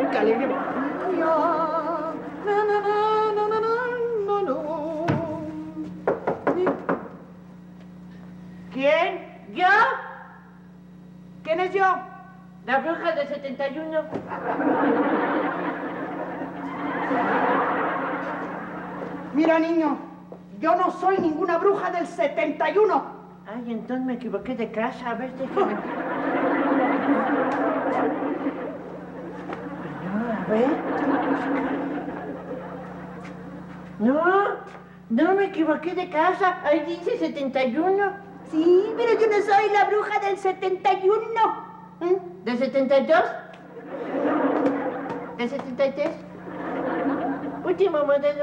¡Qué alegría! ¿Quién? ¿Yo? ¿Quién es yo? La bruja del 71. Mira, niño, yo no soy ninguna bruja del 71. Ay, entonces me equivoqué de casa. A ver, déjame. No, a ver. No me equivoqué de casa. Ahí dice 71. Sí, pero yo no soy la bruja del 71. ¿Del 72? ¿Del 73? Último modelo.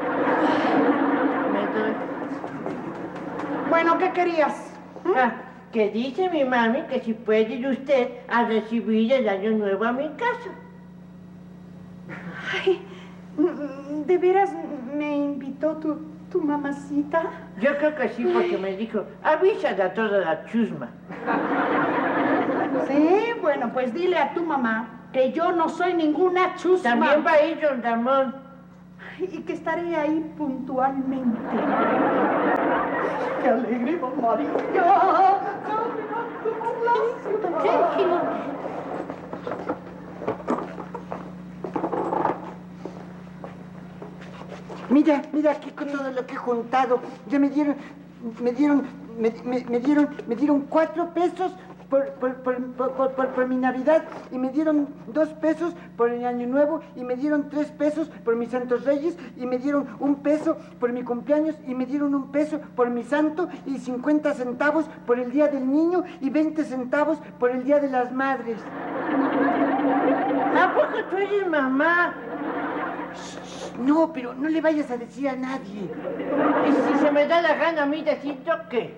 Me doy. Bueno, ¿qué querías? Que dice mi mami que si puede ir usted a recibir el año nuevo a mi casa. Ay, ¿de veras me invitó tu mamacita? Yo creo que sí, porque me dijo, avísale a toda la chusma. Sí, bueno, pues dile a tu mamá que yo no soy ninguna chusma. También va a ir don Ramón. Y que estaré ahí puntualmente. ¡Qué alegre, María! Mira aquí con todo lo que he juntado. Ya me dieron 4 pesos por mi Navidad, y me dieron 2 pesos por el Año Nuevo, y me dieron 3 pesos por mis Santos Reyes, y me dieron 1 peso por mi cumpleaños, y me dieron 1 peso por mi santo, y 50 centavos por el Día del Niño, y 20 centavos por el Día de las Madres. ¿A poco tú eres mamá? No, pero no le vayas a decir a nadie. ¿Y si se me da la gana a mí decirte qué?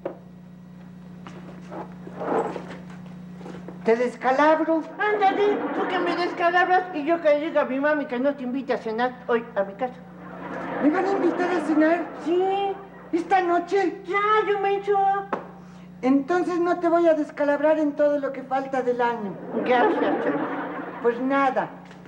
¿Te descalabro? Ándale, tú que me descalabras y yo que le diga a mi mami que no te invite a cenar hoy a mi casa. ¿Me van a invitar a cenar? Sí. ¿Esta noche? Ya, yo me echo. Entonces no te voy a descalabrar en todo lo que falta del año. Gracias, Pues nada,